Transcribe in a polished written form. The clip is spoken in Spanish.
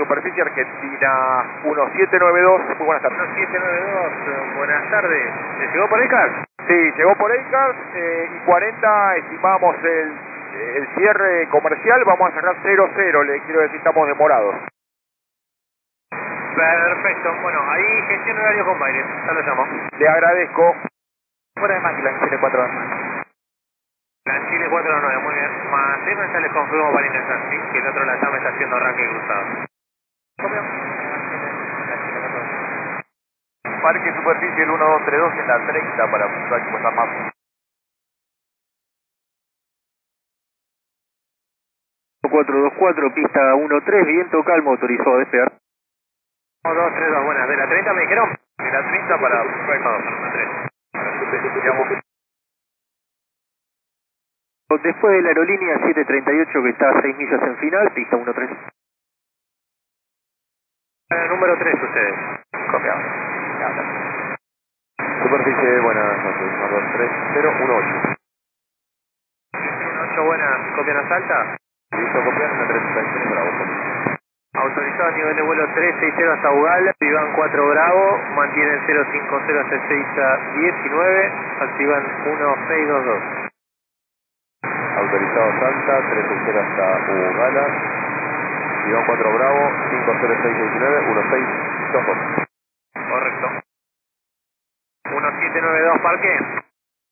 Superficie Argentina 1792, muy buenas tardes. 1792, buenas tardes. ¿Llegó por ACARS? Sí, llegó por ACARS y 40 estimamos el cierre comercial, vamos a cerrar 0-0, le quiero decir, estamos demorados. Perfecto, bueno, ahí gestión horario con baile, ya lo llamo. Le agradezco. Fuera de máquina, en Chile 429. En Chile 429, muy bien. Más bien ya les confirmo para ingresar, ¿sí? Que el otro la llama está haciendo arranque cruzado. Parque Superficie el 1232 en la 30 para pasar más. 424, pista 13, viento calmo, autorizado a despegar. 232, buenas. ¿De la 30 me dijeron? De la 30 para la 3. Después de la aerolínea 738 que está a 6 millas en final, pista 13. Número 3 ustedes. Copiado. Superficie, buenas noches, 23018. 8, buenas. ¿Copian a salta? Listo, copiar en la 36 Bravo. Autorizado a nivel de vuelo 360 hasta Ugala, Vivan 4 Bravo, mantienen 050 hasta 619, activan 1622. Autorizado Santa, 360 hasta Ugala, Iván 4 Bravo, 50619, 1622. Correcto. 1792 Parque.